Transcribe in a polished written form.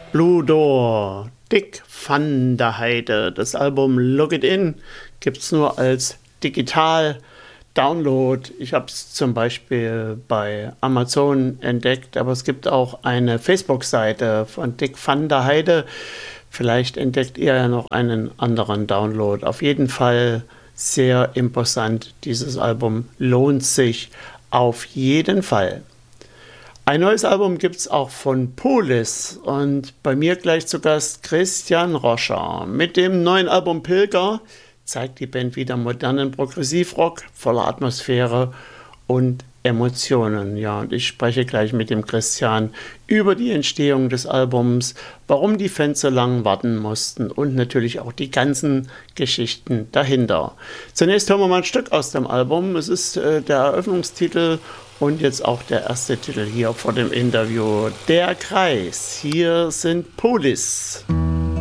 Blue Door, Dick van der Heide. Das Album Look It In gibt es nur als Digital-Download. Ich habe es zum Beispiel bei Amazon entdeckt, aber es gibt auch eine Facebook-Seite von Dick van der Heide. Vielleicht entdeckt ihr ja noch einen anderen Download. Auf jeden Fall sehr imposant. Dieses Album lohnt sich auf jeden Fall. Ein neues Album gibt es auch von Polis und bei mir gleich zu Gast Christian Roscher. Mit dem neuen Album Pilger zeigt die Band wieder modernen Progressivrock voller Atmosphäre und Emotionen. Ja, und ich spreche gleich mit dem Christian über die Entstehung des Albums, warum die Fans so lange warten mussten und natürlich auch die ganzen Geschichten dahinter. Zunächst hören wir mal ein Stück aus dem Album. Es ist der Eröffnungstitel und jetzt auch der erste Titel hier vor dem Interview. Der Kreis. Hier sind Polis.